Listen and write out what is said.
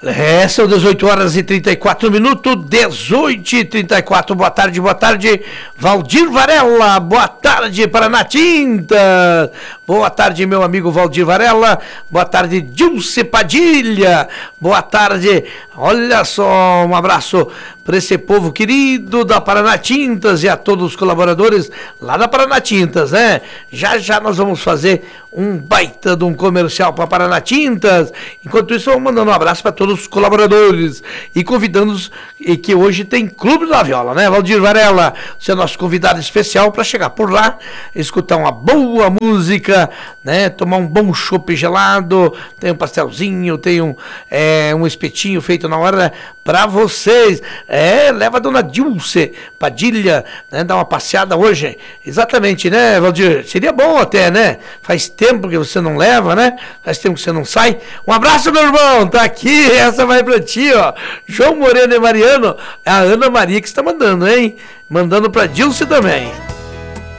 São 18 horas e 34 minutos, 18 e 34. Boa tarde, Valdir Varela. Boa tarde, Paraná Tintas. Boa tarde, meu amigo Valdir Varela. Boa tarde, Dilce Padilha. Boa tarde, olha só, um abraço para esse povo querido da Paraná Tintas e a todos os colaboradores lá da Paraná Tintas, né? Já nós vamos fazer um baita de um comercial para Paraná Tintas. Enquanto isso, vamos mandando um abraço para todos os colaboradores e convidando-os, que hoje tem Clube da Viola, né? Valdir Varela, você é nosso convidado especial para chegar por lá, escutar uma boa música, né? Tomar um bom chopp gelado, tem um pastelzinho, tem um espetinho feito na hora para vocês. Leva a dona Dilce Padilha, né? Dar uma passeada hoje. Exatamente, né, Valdir? Seria bom até, né? Faz tempo que você não leva, né? Faz tempo que você não sai. Um abraço, meu irmão, tá aqui, essa vai pra ti, ó. João Moreno e Mariano, é a Ana Maria que está mandando, hein? Mandando pra Dilce também.